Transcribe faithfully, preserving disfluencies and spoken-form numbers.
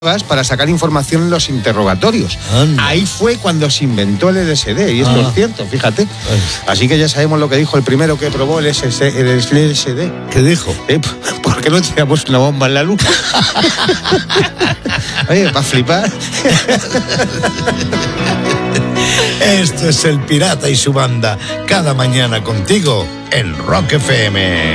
para sacar información en los interrogatorios. Anda. Ahí fue cuando se inventó el L S D, y esto ah. es cierto, fíjate. Así que ya sabemos lo que dijo el primero que probó el, S S, el L S D. ¿Qué dijo? Eh, ¿Por qué no tiramos una bomba en la luna? Oye, para flipar. Esto es El Pirata y su banda, cada mañana contigo en Rock F M.